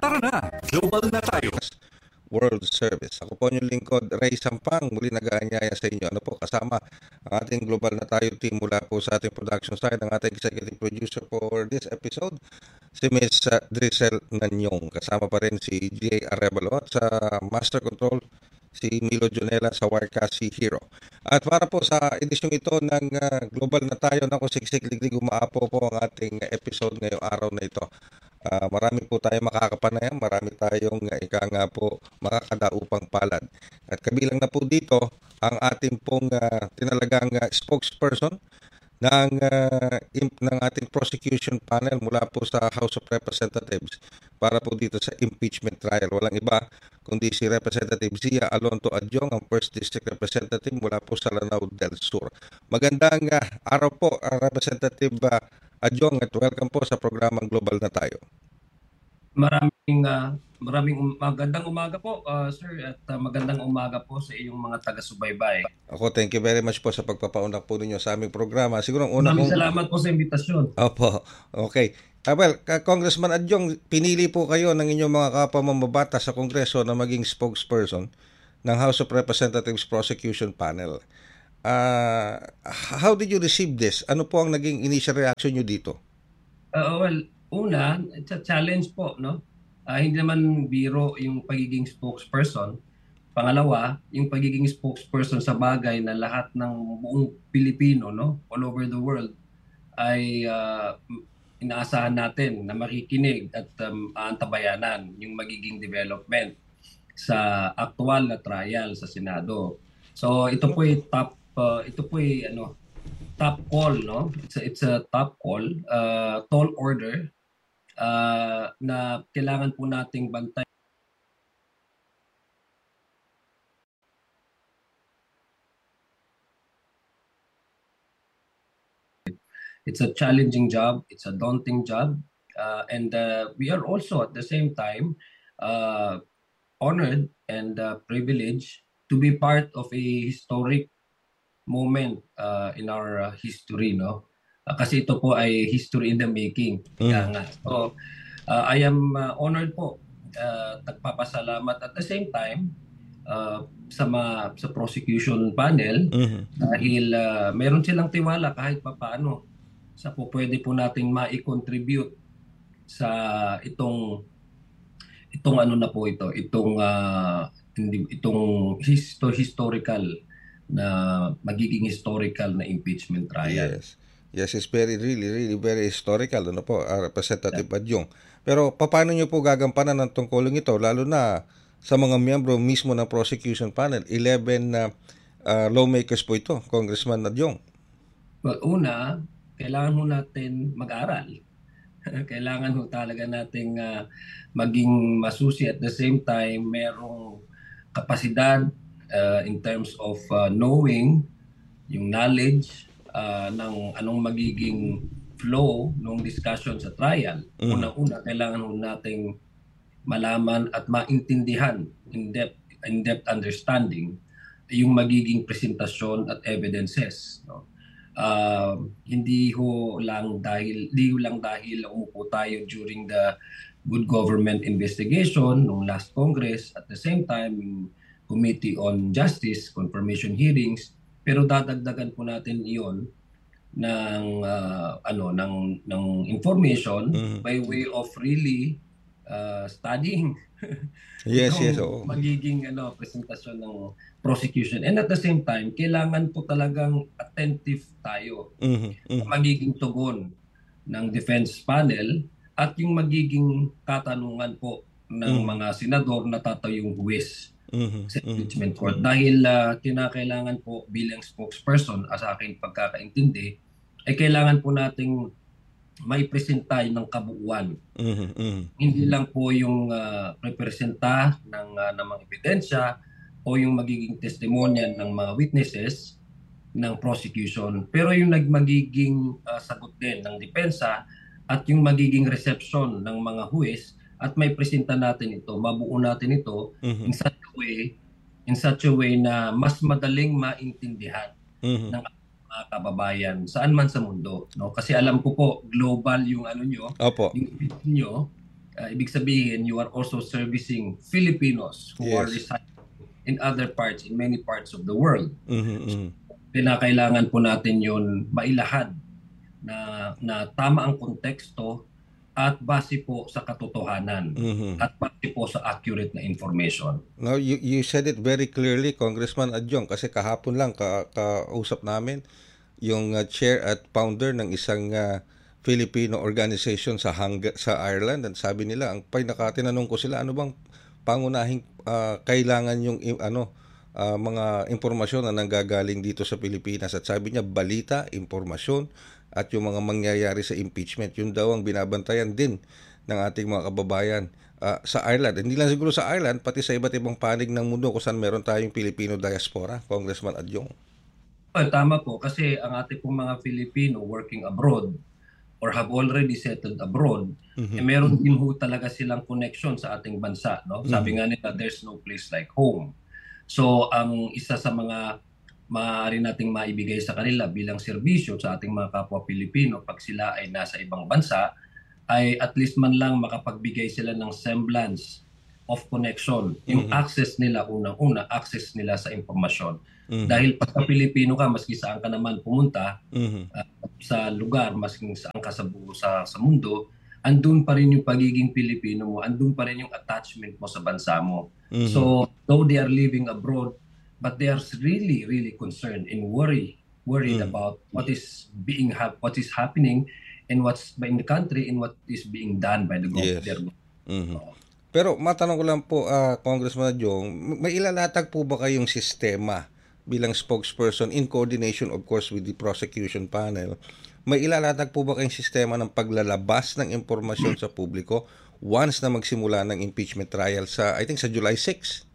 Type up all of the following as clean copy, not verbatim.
Tara na, global na tayo. World Service. Ako po yung lingkod, Ray Sampang, muli nag-aanyaya sa inyo. Ano po, kasama ang ating global na tayo team mula po sa ating production side, ang ating executive producer for this episode, si Ms. Drisel Nanyong. Kasama pa rin si J. Arevalo at sa Master Control, si Milo Junela sa Wirecast Hero. At para po sa edisyong ito ng global na tayo, na siksik-liglig umaapo po ang ating episode ngayong araw na ito. Marami po tayo makakapanayam, marami tayong ika nga po makakadaupang palad. At kabilang na po dito ang ating pong tinalagang spokesperson ng ating prosecution panel mula po sa House of Representatives para po dito sa impeachment trial. Walang iba kundi si Representative Zia Alonto Adjong, ang 1st District Representative mula po sa Lanao del Sur. Magandang araw po, Representative Adjong, at welcome po sa programang Global na Tayo. Maraming magandang umaga po, sir, at magandang umaga po sa iyong mga taga-subaybay. Ako, thank you very much po sa pagpapaunlak po ninyo sa aming programa. Siguro maraming salamat po sa imbitasyon. Opo, okay. Well, Congressman Adjong, pinili po kayo ng inyong mga kapamamabata sa Kongreso na maging spokesperson ng House of Representatives Prosecution Panel. How did you receive this? Ano po ang naging initial reaction nyo dito? Well, una, it's a challenge po, no? Hindi naman biro yung pagiging spokesperson. Pangalawa, yung pagiging spokesperson sa bagay na lahat ng buong Pilipino, no, all over the world, ay inaasahan natin na makikinig at aantabayanan yung magiging development sa aktual na trial sa Senado. So ito po ay top call, no? It's a top call, tall order na kailangan po nating bantay. It's a challenging job, it's a daunting job, and we are also at the same time honored and privileged to be part of a historic moment in our history, no? Kasi ito po ay history in the making. So, I am honored po, nagpapasalamat at the same time sa prosecution panel dahil meron silang tiwala kahit papaano sa po pwede po nating mai-contribute sa itong historical na magiging historical na impeachment trial. Yes, it's really very historical, ano po, Representative Adjong. Pero paano nyo po gagampanan ng tungkulong ito, lalo na sa mga miyembro mismo ng prosecution panel? 11 lawmakers po ito, Congressman Adjong. Well, una, kailangan mo natin mag-aral. Kailangan mo talaga nating maging masusi at the same time merong kapasidad in terms of knowing yung knowledge ng anong magiging flow ng discussion sa trial. Una-una, kailangan ho nating malaman at maintindihan in-depth understanding yung magiging presentasyon at evidences, no? Hindi lang dahil umupo tayo during the good government investigation ng last Congress, at the same time yung Committee on Justice confirmation hearings, pero dadagdagan po natin iyon ng information by way of really studying magiging presentasyon ng prosecution. And at the same time, kailangan po talagang attentive tayo sa magiging tugon ng defense panel at yung magiging katanungan po ng mga senador na tatayong huwes sa impeachment court. Dahil kinakailangan po bilang spokesperson, sa aking pagkakaintindi, ay kailangan po nating may presenta ng kabuuan. Hindi lang po yung representa ng mga ebidensya o yung magiging testimonya ng mga witnesses ng prosecution, pero yung magiging sagot din ng depensa at yung magiging reception ng mga huwes, at may presenta natin ito, mabuo natin ito in such a way na mas madaling maintindihan ng kababayan saan man sa mundo, no? Kasi alam ko po global yung nyo, yung nyo, ibig sabihin, you are also servicing Filipinos who are Yes. residing in other parts, in many parts of the world. Mhm. Kinakailangan po natin yun mailahad na tama ang konteksto at base po sa katotohanan at base po sa accurate na information. No, you said it very clearly, Congressman Adjong, kasi kahapon lang kausap namin yung chair at founder ng isang Filipino organization sa Ireland, at sabi nila, ang tinanong ko sila, ano bang pangunahing kailangan yung mga impormasyon na nanggagaling dito sa Pilipinas, at sabi niya balita, impormasyon at yung mga mangyayari sa impeachment, yun daw ang binabantayan din ng ating mga kababayan sa Ireland. Hindi lang siguro sa Ireland, pati sa iba't ibang panig ng mundo kung saan meron tayong Filipino diaspora, Congressman Adjong. Tama po, kasi ang ating pong mga Filipino working abroad or have already settled abroad, meron din ho talaga silang connection sa ating bansa. No? Sabi nga nila, there's no place like home. So ang isa sa mga maaari nating maibigay sa kanila bilang serbisyo sa ating mga kapwa Pilipino pag sila ay nasa ibang bansa, ay at least man lang makapagbigay sila ng semblance of connection. Yung access nila, unang-una, access nila sa impormasyon. Dahil pagka Pilipino ka, maski saan ka naman pumunta, sa lugar, maski saan ka sa mundo, andun pa rin yung pagiging Pilipino mo, andun pa rin yung attachment mo sa bansa mo. So, though they are living abroad, but they are really, really concerned and worried about what is happening and what's in the country and what is being done by the government. Pero matanong ko lang po, Congressman Jong, may ilalatag po ba kayong sistema bilang spokesperson in coordination of course with the prosecution panel? May ilalatag po ba kayong sistema ng paglalabas ng impormasyon sa publiko once na magsimula ng impeachment trial sa, I think, sa July 6?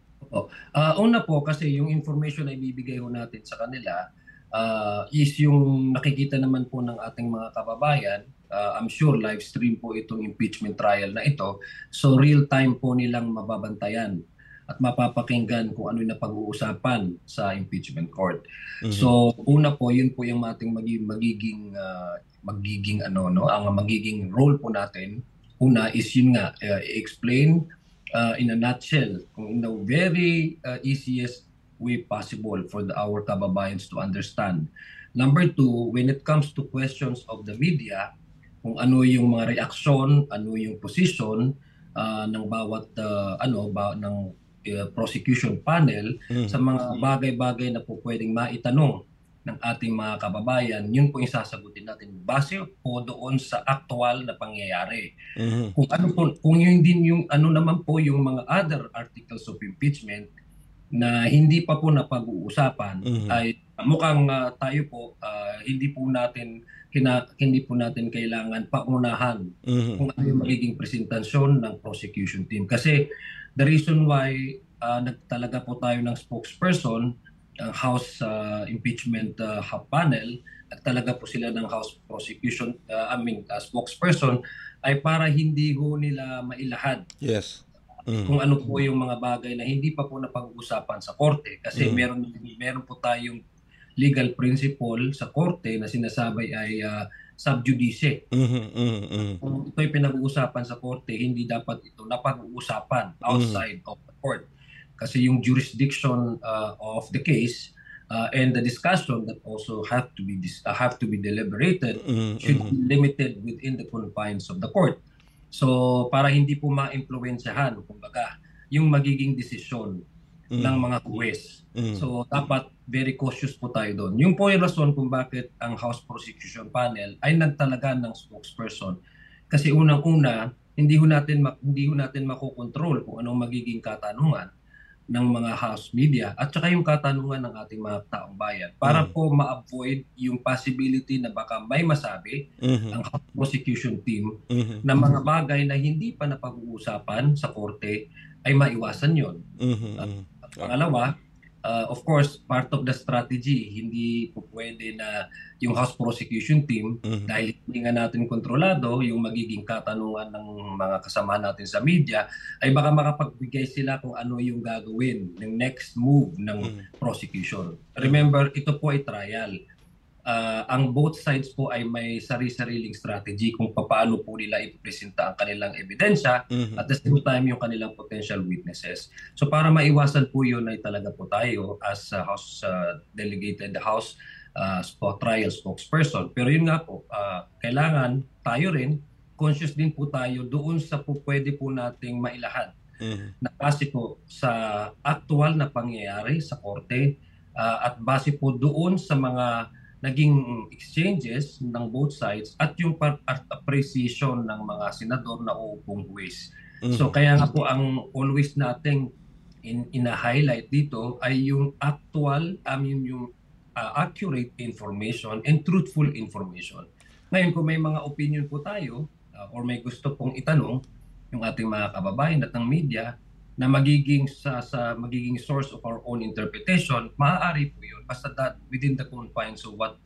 Una po, kasi yung information na ibibigay ho natin sa kanila is yung nakikita naman po ng ating mga kababayan. I'm sure live stream po itong impeachment trial na ito. So real time po nilang mababantayan at mapapakinggan kung ano yung napag-uusapan sa impeachment court. So una po, yun po yung ating magiging role po natin. Una is yun nga, explain in a nutshell, in the very easiest way possible for our kababayans to understand. Number two, when it comes to questions of the media, kung ano yung mga reaksyon, ano yung position ng bawat ng prosecution panel sa mga bagay-bagay na po pwedeng maitanong ng ating mga kababayan, yun po yung sasagutin natin base po doon sa aktual na pangyayari. Kung yun din yung naman po yung mga other articles of impeachment na hindi pa po napag-uusapan, ay mukhang tayo po hindi po natin kailangan paunahan kung ano yung magiging presentasyon ng prosecution team. Kasi the reason why nagtalaga po tayo ng spokesperson, ang House Impeachment Panel, at talaga po sila ng House Prosecution, spokesperson, ay para hindi ho nila mailahad kung ano po yung mga bagay na hindi pa po napag-uusapan sa korte. Kasi meron po tayong legal principle sa korte na sinasabi ay sub judice. Kung ito'y pinag-uusapan sa korte, hindi dapat ito napag-uusapan outside of the court. Kasi yung jurisdiction of the case and the discussion that also have to be deliberated should be limited within the confines of the court. So para hindi po ma-impluwensyahan kumbaga yung magiging desisyon ng mga huwes. So dapat very cautious po tayo doon. Yung po yung rason kung bakit ang House Prosecution Panel ay nagtalaga ng spokesperson. Kasi unang-una, hindi ho natin makokontrol kung anong magiging katanungan ng mga House media at saka yung katanungan ng ating mga taong bayan para po ma-avoid yung possibility na baka may masabi ang House Prosecution Team na mga bagay na hindi pa napag-uusapan sa korte ay maiwasan yon. At pangalawa, of course, part of the strategy, hindi po pwede na yung House Prosecution Team, dahil hindi nga natin kontrolado yung magiging katanungan ng mga kasama natin sa media, ay baka makapagbigay sila kung ano yung gagawin ng next move ng prosecution. Remember, ito po ay trial. ang both sides po ay may sari-sariling strategy kung paano po nila ipresenta ang kanilang ebidensya at the same time yung kanilang potential witnesses. So para maiwasan po yun ay talaga po tayo as House Delegated House trial spokesperson. Pero yun nga po, kailangan tayo rin, conscious din po tayo doon sa po pwede po nating mailahad na base po sa actual na pangyayari sa korte at base po doon sa mga naging exchanges ng both sides at yung appreciation ng mga senador na uupong huwes. So kaya nga po ang always nating ina-highlight dito ay yung actual, yung accurate information and truthful information. Ngayon kung may mga opinion po tayo or may gusto pong itanong yung ating mga kababayan at ng media na magiging magiging source of our own interpretation, maaari po yun basta that within the confines of what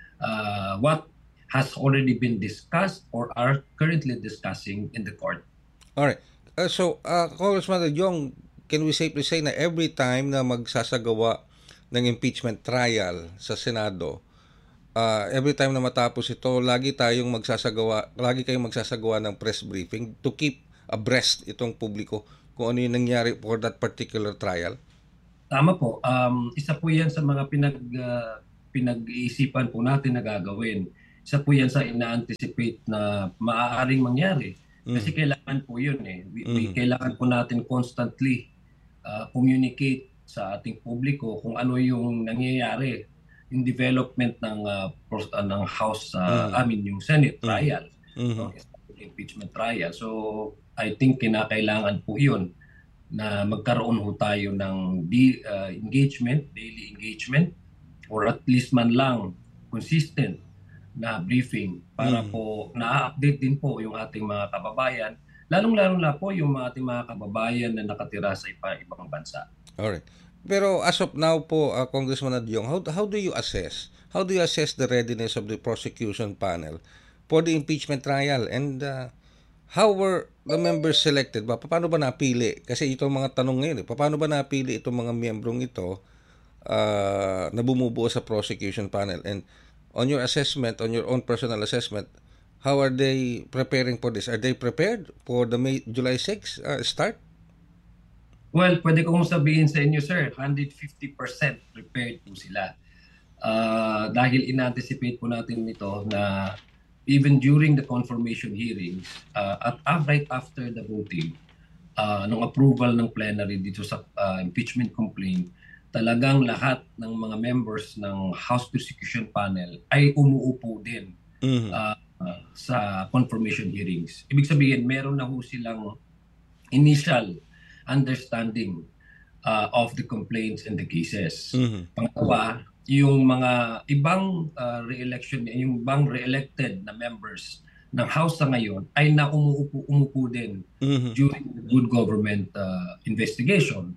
has already been discussed or are currently discussing in the court. All right. Congressman De Jong, can we safely say na every time na magsasagawa ng impeachment trial sa Senado, every time na matapos ito, lagi kayong magsasagawa ng press briefing to keep abreast itong publiko kung ano yung nangyari for that particular trial? Tama po. Isa po yan sa mga pinag-iisipan po natin na gagawin. Isa po yan sa ina-anticipate na maaaring mangyari. Kasi kailangan po yun eh. Kailangan po natin constantly communicate sa ating publiko kung ano yung nangyayari, yung development ng House, yung Senate trial, impeachment trial. So I think kinakailangan po yun na magkaroon ho tayo ng daily engagement or at least man lang consistent na briefing para po na-update din po yung ating mga kababayan, lalong-lalo na po yung ating mga kababayan na nakatira sa ibang bansa. Alright. Pero as of now po, Congressman De Jong, how do you assess the readiness of the prosecution panel for the impeachment trial, and how were the members selected ba? Paano ba napili? Kasi itong mga tanong ngayon, paano ba napili itong mga miyembrong ito na bumubuo sa prosecution panel? And on your assessment, on your own personal assessment, how are they preparing for this? Are they prepared for the July 6 start? Well, pwede kong sabihin sa inyo, sir, 150% prepared po sila. Dahil in-anticipate po natin ito na even during the confirmation hearings at right after the voting, ng approval ng plenary dito sa impeachment complaint, talagang lahat ng mga members ng House Prosecution Panel ay umuupo din sa confirmation hearings. Ibig sabihin, meron na ho silang initial understanding of the complaints and the cases. Pangalawa, yung mga ibang re-elected na members ng House sa ngayon ay umuupo din during the good government investigation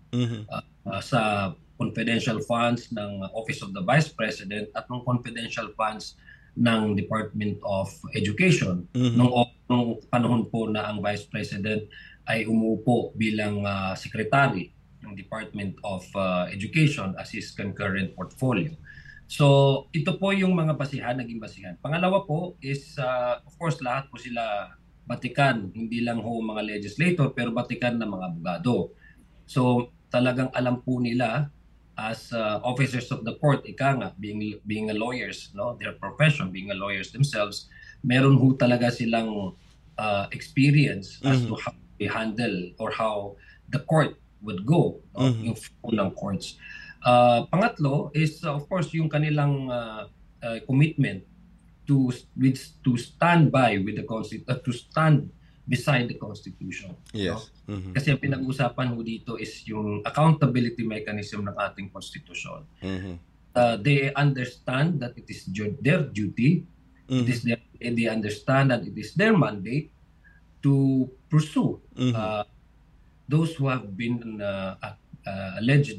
sa confidential funds ng Office of the Vice President at ng confidential funds ng Department of Education. Nung panahon po na ang Vice President ay umuupo bilang secretary ng Department of Education as his concurrent portfolio. So ito po yung mga naging basihan. Pangalawa po is of course lahat po sila batikan, hindi lang ho mga legislator pero batikan ng mga abogado. So talagang alam po nila as officers of the court, being a lawyers, no, their profession, being a lawyers themselves, meron ho talaga silang experience as to how they handle or how the court would go, no, yung flow ng courts. Pangatlo is of course yung kanilang commitment to stand by with the to stand beside the Constitution. Yes. No? Kasi ang pinag-uusapan ho dito is yung accountability mechanism ng ating Constitution. They understand that it is their duty. They understand that it is their mandate to pursue those who have been alleged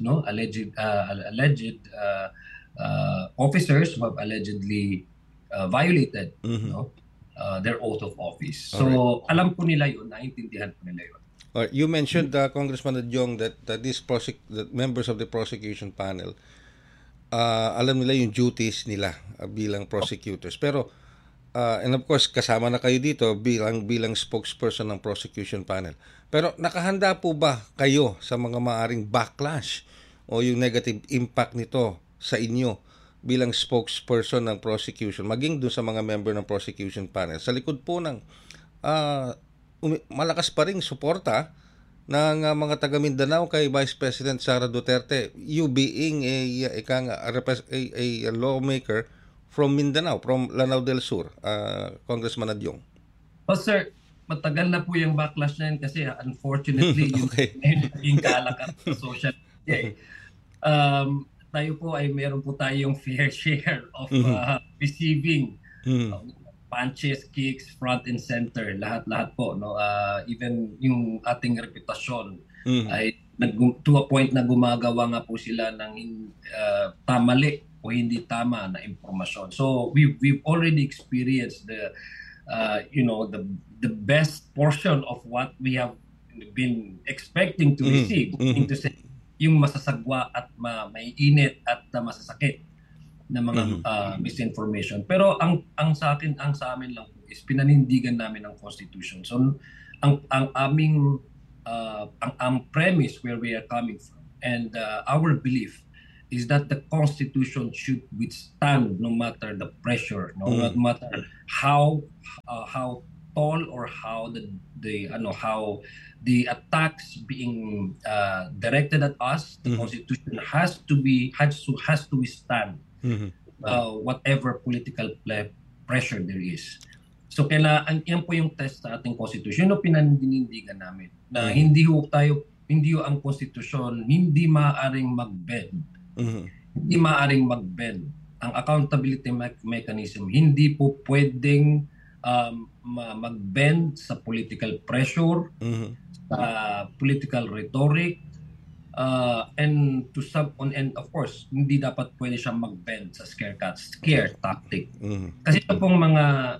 officers who have allegedly violated their oath of office. So alam po nila yun, naiintindihan po nila yun. You mentioned, Congressman De Jong, that members of the prosecution panel alam nila yung duties nila bilang prosecutors. Pero and of course kasama na kayo dito bilang spokesperson ng prosecution panel. Pero nakahanda po ba kayo sa mga maaring backlash o yung negative impact nito sa inyo bilang spokesperson ng prosecution, maging doon sa mga member ng prosecution panel? Sa likod po ng malakas pa ring suporta ng mga taga Mindanao kay Vice President Sara Duterte, you being a lawmaker from Mindanao, from Lanao del Sur, Congressman Adyong. Well, sir, matagal na po yung backlash na yun kasi unfortunately yung kalakan sa social media. Tayo po ay meron po tayong fair share of receiving punches, kicks, front and center, lahat-lahat po, no. Even yung ating reputasyon ay to a point na gumagawa nga po sila ng tamali o hindi tama na impormasyon. So we've already experienced the best portion of what we have been expecting to receive, into yung masasagwa at maiinit at masasakit na mga misinformation. Pero ang sa amin lang po is pinanindigan namin ang Constitution. So ang aming ang premise where we are coming from and our belief is that the Constitution should withstand no matter the pressure, no matter how tall or how the attacks being directed at us. The Constitution has to withstand whatever political pressure there is. So yan po yung test sa ating Constitution na pinanindigan namin na hindi ang Constitution hindi maaaring mag-bend. Hindi maaaring mag-bend. Ang accountability mechanism hindi po pwedeng mag-bend sa political pressure, sa political rhetoric, and of course hindi dapat pwede siyang mag-bend sa scare tactic. Kasi ito pong mga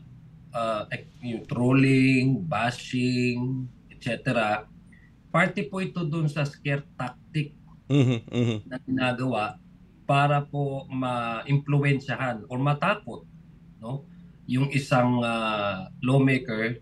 yung trolling, bashing, etc. Party po ito dun sa scare tactic na ginagawa para po ma-impluwensyahan or matakot, no, yung isang lawmaker,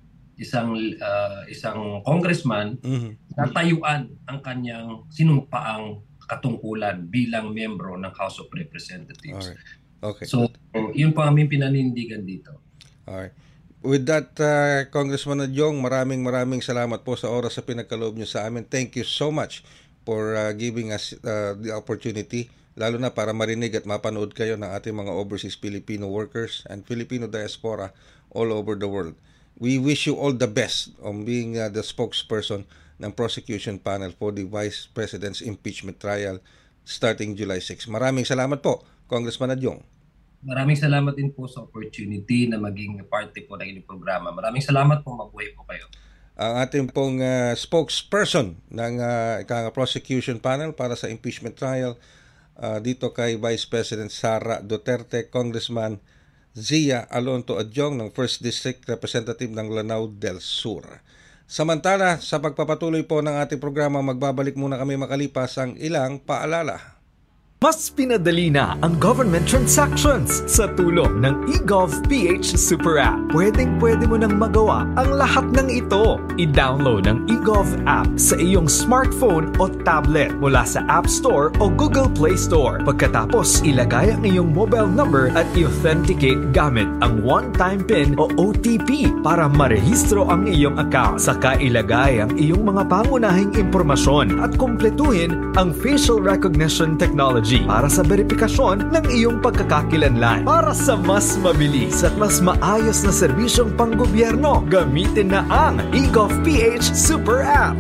isang congressman na tayuan ang kanyang sinumpaang katungkulan bilang miyembro ng House of Representatives. Alright. Okay. So, yun po aming pinanindigan dito. Alright. With that, Congressman Adyong, maraming salamat po sa oras sa pinagkaloob niyo sa amin. Thank you so much for giving us the opportunity, lalo na para marinig at mapanood kayo ng ating mga overseas Filipino workers and Filipino diaspora all over the world. We wish you all the best on being the spokesperson ng prosecution panel for the Vice President's impeachment trial starting July 6. Maraming salamat po, Congressman Adyong. Maraming salamat din po sa opportunity na maging parte po ng inyong programa. Maraming salamat po, mabuhay po kayo. Ang ating pong spokesperson ng prosecution panel para sa impeachment trial dito kay Vice President Sara Duterte, Congressman Zia Alonto Adyong ng 1st District Representative ng Lanao del Sur. Samantala, sa pagpapatuloy po ng ating programa, magbabalik muna kami makalipas ang ilang paalala. Mas pinadali na ang government transactions sa tulong ng eGov.ph Super App. Pwedeng-pwede mo nang magawa ang lahat ng ito. I-download ang eGov app sa iyong smartphone o tablet mula sa App Store o Google Play Store. Pagkatapos, ilagay ang iyong mobile number at i-authenticate gamit ang one-time PIN o OTP para marehistro ang iyong account. Saka ilagay ang iyong mga pangunahing impormasyon at kumpletuhin ang facial recognition technology para sa verifikasyon ng iyong pagkakakilanlan. Para sa mas mabilis at mas maayos na serbisyong panggobyerno, gamitin na ang eGov.ph Super App.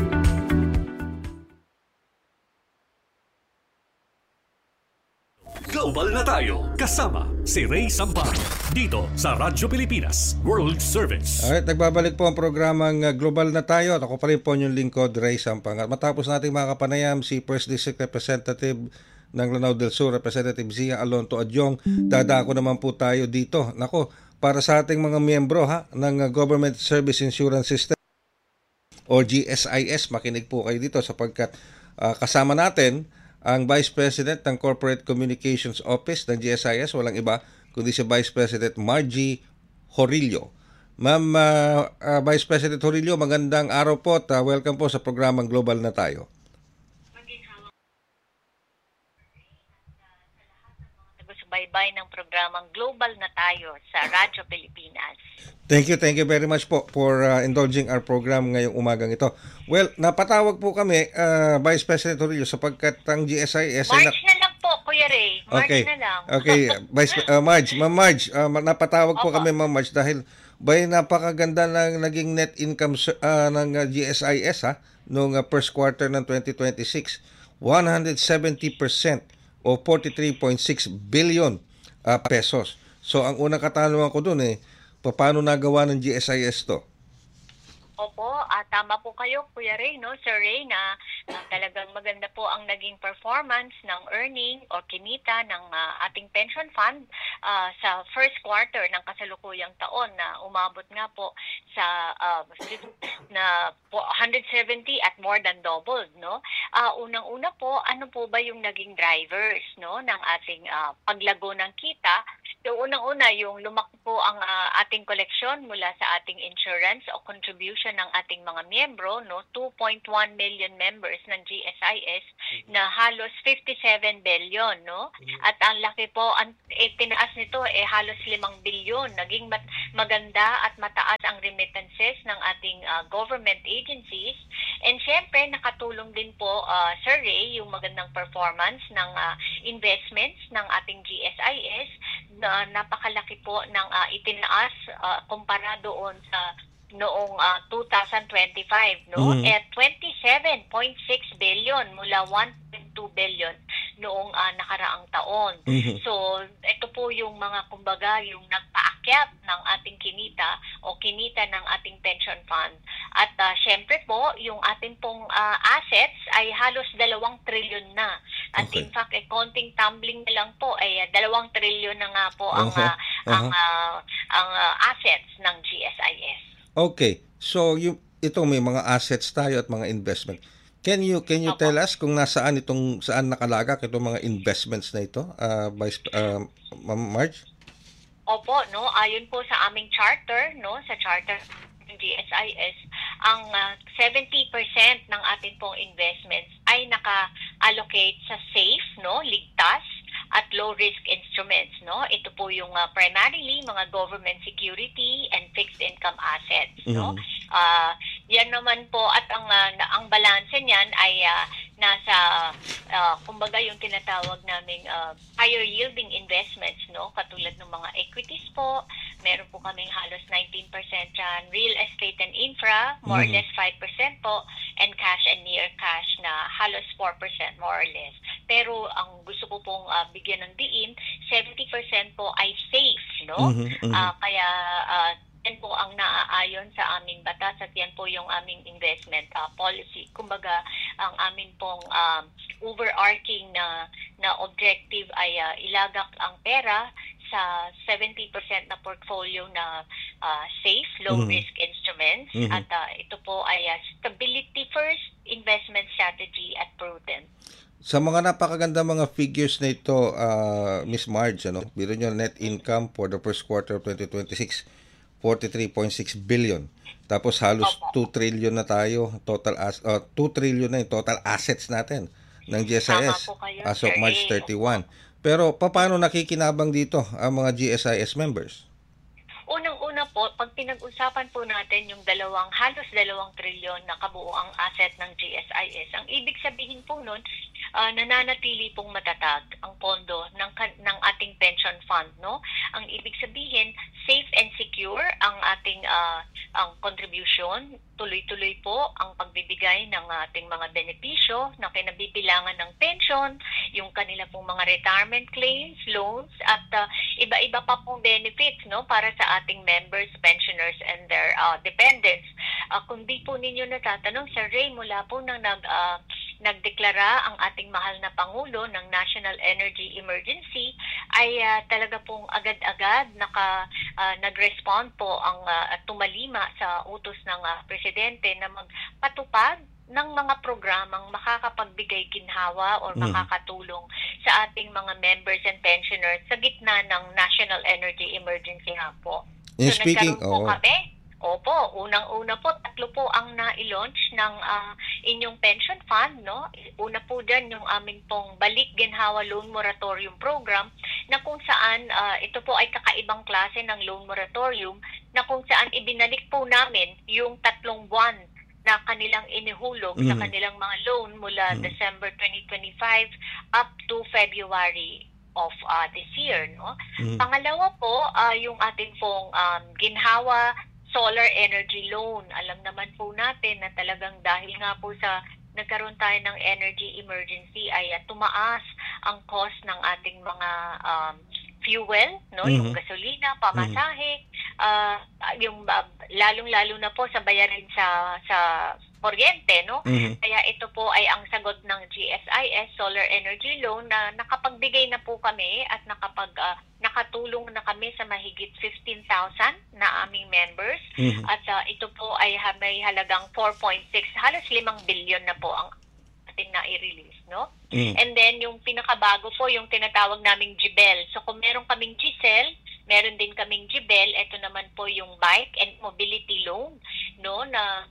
Global na tayo, kasama si Ray Sampang dito sa Radyo Pilipinas World Service. Alright, nagbabalik po ang programang Global na tayo. At ako pa rin po yung lingkod, Ray Sampang. At matapos nating mga kapanayam, si 1st District Representative ng Lanao del Sur, Representative Zia Alonto Adyong, dadako naman po tayo dito. Nako, para sa ating mga miyembro ng Government Service Insurance System o GSIS, makinig po kayo dito sapagkat kasama natin ang Vice President ng Corporate Communications Office ng GSIS, walang iba kundi si Vice President Margie Horillo. Ma'am Vice President Horillo, magandang araw po at welcome po sa programang Global na Tayo. Subaybay ng programang Global na Tayo sa Radyo Pilipinas. Thank you very much po for indulging our program ngayong umagang ito. Well, napatawag po kami, Vice President Horillo, sapagkat ang GSIS... March na lang po, Kuya Ray. March na lang. Okay, Ma'am Marge, napatawag po kami, Ma'am Marge, dahil napakaganda ng naging net income ng GSIS noong first quarter ng 2026. 170% o 43.6 billion pesos. So ang unang katanungan ko doon paano nagawa ng GSIS to? Opo, tama po kayo, Kuya Ray, no? Sir Ray, na talagang maganda po ang naging performance ng earning o kinita ng ating pension fund sa first quarter ng kasalukuyang taon na umabot nga po sa 170 at more than doubled, no? Unang-una po, ano po ba yung naging drivers, no, ng ating paglago ng kita? So, unang-una, yung lumaki po ang ating koleksyon mula sa ating insurance o contribution ng ating mga miyembro, no, 2.1 million members ng GSIS na halos 57 billion, no? At ang laki po, tinaas nito halos 5 billion. Naging maganda at mataas ang remittances ng ating government agencies. And syempre, nakatulong din po, Sir Ray, yung magandang performance ng investments ng ating GSIS na napakalaki po ng itinaas kumpara doon sa noong 2025, no? At 27.6 billion mula 1.2 billion noong nakaraang taon. So, ito po yung mga, kumbaga, yung nagpaakyat ng ating kinita o kinita ng ating pension fund. At syempre po, yung ating pong assets ay halos 2 trilyon na. At in fact, konting tumbling na lang po ay 2 trilyon na nga po ang assets ng GSIS. Okay. So ito may mga assets tayo at mga investment. Can you tell us kung saan nakalagak itong mga investments na ito, Vice Ma'am Marge? Opo, no, ayon po sa aming charter, no, sa charter ng GSIS, ang 70% ng ating pong investments ay naka-allocate sa safe, no, ligtas at low-risk instruments, no? Ito po yung primarily mga government security and fixed income assets, no? Yan naman po at ang balanse niyan ay nasa kumbaga yung tinatawag naming higher yielding investments, no? Katulad ng mga equities po, meron po kaming halos 19% dyan, real estate and infra, more or less 5% po, and cash and near cash na halos 4% more or less. Pero ang gusto ko pong bigyan ng diin, 70% po ay safe, no? Kaya yan po ang naaayon sa aming batas at yan po yung aming investment policy. Kumbaga, ang amin pong overarching na objective ay ilagak ang pera sa 70% na portfolio na safe, low-risk instruments. At ito po ay stability first, investment strategy at prudent. Sa mga napakaganda mga figures na ito, Miss Marge, biro nyo net income for the first quarter of 2026, 43.6 billion. Tapos halos 2 trillion na tayo, 2 trillion na yung total assets natin ng GSIS as of March 31. Pero paano nakikinabang dito ang mga GSIS members? Unang-una po, pag pinag-usapan po natin yung halos 2 trilyon na kabuuang asset ng GSIS, ang ibig sabihin po nun, nananatili pong matatag ang pondo ng ating pension fund, no? Ang ibig sabihin, safe and secure ang ating ang contribution, tuloy-tuloy po ang pagbibigay ng ating mga benepisyo na kinabibilangan ng pension, yung kanila pong mga retirement claims, loans, at iba-iba pa pong benefits, no, para sa ating members, pensioners, and their dependents. Kung di po ninyo natatanong, Sir Ray, mula po nang nagdeklara ang ating mahal na Pangulo ng National Energy Emergency, ay talaga pong agad-agad nag-respond po ang tumalima sa utos ng Presidente na magpatupad ng mga programang makakapagbigay ginhawa or makakatulong sa ating mga members and pensioners sa gitna ng national energy emergency nga po. So Speaking, nagkaroon po kami. Opo, unang-una po, 3 po ang na-launch ng inyong pension fund, no? Una po dyan yung aming pong Balik Ginhawa Loan Moratorium Program na kung saan ito po ay kakaibang klase ng loan moratorium na kung saan ibinalik po namin yung 3 buwan na kanilang inihulog sa kanilang mga loan mula December 2025 up to February of this year, no? Pangalawa po, yung ating pong Ginhawa Solar Energy Loan. Alam naman po natin na talagang dahil nga po sa nagkaroon tayo ng energy emergency ay tumaas ang cost ng ating mga fuel, no, yung gasolina, pamasahe, yung lalong-lalo na po sa bayarin sa kuryente, no? Kaya ito po ay ang sagot ng GSIS Solar Energy Loan na nakapagbigay na po kami at nakatulong na kami sa mahigit 15,000 na aming members. At ito po ay may halagang 4.6, halos 5 billion na po ang ating na-i-release, no? And then yung pinakabago po yung tinatawag naming GBEL. So kung meron kaming GCEL, meron din kaming GBEL. Ito naman po yung Bike and Mobility Loan, no, na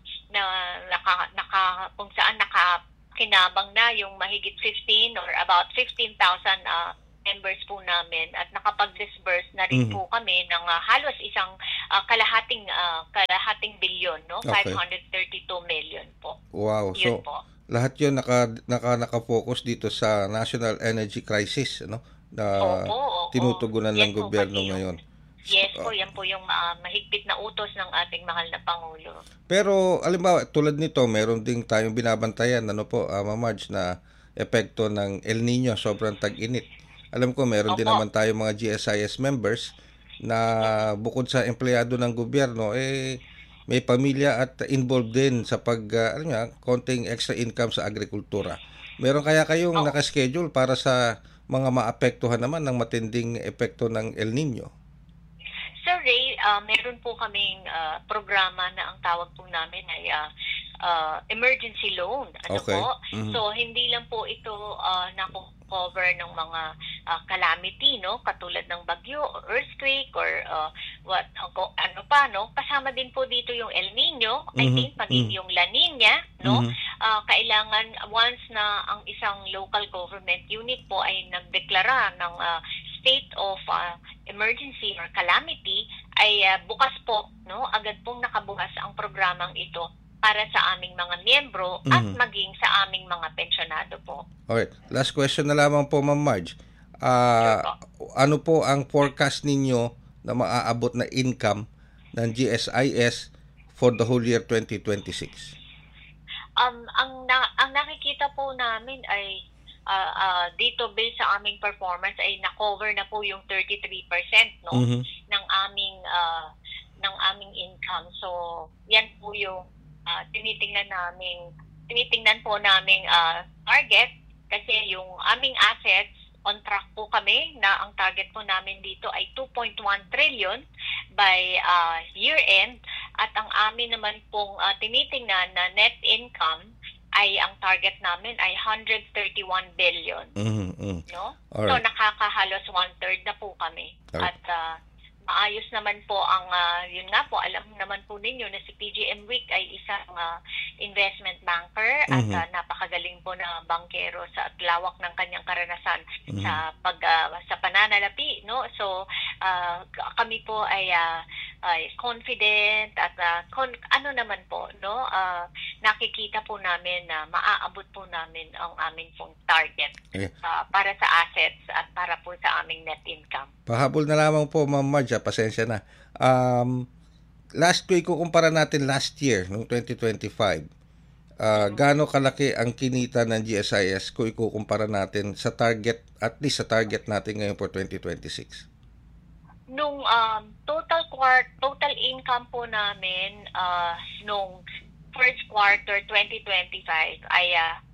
kung saan nakakinabang na yung mahigit 15 or about 15,000 members po namin at nakapag-disburse na rin po kami ng halos isang kalahating bilyon, no? Okay. 532 million po. Wow. Yun So po. lahat 'yon naka-focus dito sa national energy crisis, no? Na tinutugunan ng gobyerno ngayon. Yes po, yan po yung mahigpit na utos ng ating mahal na Pangulo. Pero alimbawa, tulad nito, meron ding tayong binabantayan, Ma'am Marge, na epekto ng El Nino, sobrang tag-init. Alam ko, meron din naman tayong mga GSIS members na bukod sa empleyado ng gobyerno, may pamilya at involved din sa konting extra income sa agrikultura. Meron kaya kayong nakaschedule para sa mga maapektuhan naman ng matinding epekto ng El Nino? Sir Ray, meron po kaming programa na ang tawag po namin ay emergency loan. So hindi lang po ito cover ng mga calamity, no, katulad ng bagyo, earthquake or kasama din po dito yung El Nino, I think maging yung La Nina, no. Kailangan once na ang isang local government unit po ay nagdeklara ng state of emergency or calamity, ay bukas po, no, agad pong nakabukas ang programang ito para sa aming mga miyembro at maging sa aming mga pensyonado po. Okay. Last question na lamang po, Ma'am Marge. Ano po ang forecast ninyo na maaabot na income ng GSIS for the whole year 2026? Ang nakikita po namin ay dito based sa aming performance ay na-cover na po yung 33%, no, ng aming income. So yan po yung tinitingnan po namin target, kasi yung aming assets on track po kami na ang target po namin dito ay 2.1 trillion by year end, at ang amin naman pong tinitingnan na net income ay ang target namin ay 131 billion. No? Alright. So nakakahalos 1/3 na po kami. Alright. At maayos naman po ang yun nga po, alam naman po ninyo na si PGM Week ay isang investment banker at napakagaling po na bankero sa lawak ng kanyang karanasan sa pananalapi, no. So kami po ay confident at naman po, no, nakikita po namin na maaabot po namin ang aming pong target para sa assets at para po sa aming net income. Pahabol na lamang po, Ma'am Marge, pasensya na. Last week, kukumpara natin last year, noong 2025, gaano kalaki ang kinita ng GSIS kung ikukumpara natin sa target, at least sa target natin ngayon for 2026? Nung total income po namin nung first quarter 2025 ay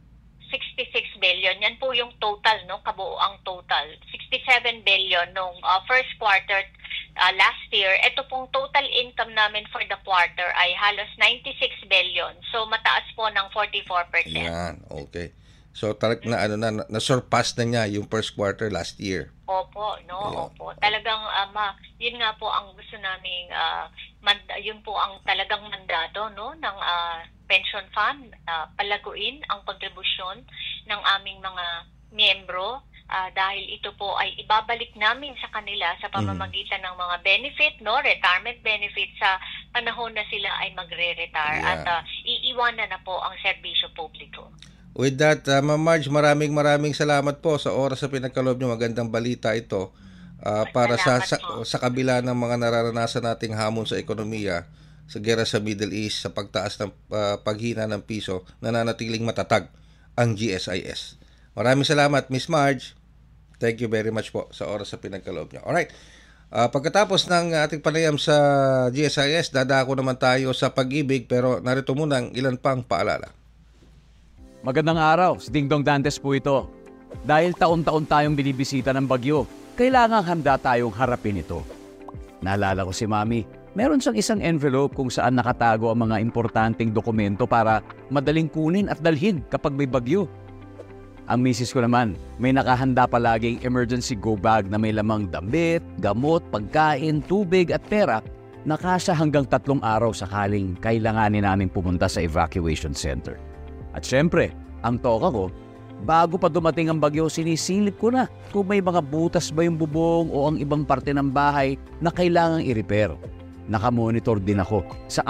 66 billion. Yan po yung total, no, kabuoang total. 67 billion nung first quarter last year, ito pong total income namin for the quarter ay halos 96 billion. So mataas po ng 44%. Yan, okay. So na-surpass na niya yung first quarter last year. Opo, opo. Talagang yun nga po ang gusto naming yun po ang talagang mandato ng pension fund, palaguin ang kontribusyon ng aming mga miyembro dahil ito po ay ibabalik namin sa kanila sa pamamagitan ng mga benefit, retirement benefit sa panahon na sila ay magre-retire at iiwanan na po ang serbisyo publiko. With that, Ma'am Marge, maraming salamat po sa oras sa pinagkaloob niyo. Magandang balita ito para sa kabila ng mga nararanasan nating hamon sa ekonomiya, sa gera sa Middle East, sa pagtaas ng paghina ng piso, nananatiling matatag ang GSIS. Maraming salamat, Miss Marge. Thank you very much po sa oras sa pinagkaloob niyo. Alright. Pagkatapos ng ating panayam sa GSIS, dadako naman tayo sa pag-ibig, pero narito muna ang ilan pang paalala. Magandang araw, si Dingdong Dantes po ito. Dahil taon-taon tayong binibisita ng bagyo, kailangang handa tayong harapin ito. Naalala ko si Mami, meron siyang isang envelope kung saan nakatago ang mga importanteng dokumento para madaling kunin at dalhin kapag may bagyo. Ang misis ko naman, may nakahanda palaging emergency go bag na may lamang damit, gamot, pagkain, tubig at pera na kasya hanggang 3 araw sakaling kailanganin namin pumunta sa evacuation center. At syempre, ang toka ko, bago pa dumating ang bagyo, sinisilip ko na kung may mga butas ba yung bubong o ang ibang parte ng bahay na kailangang i-repair. Nakamonitor din ako sa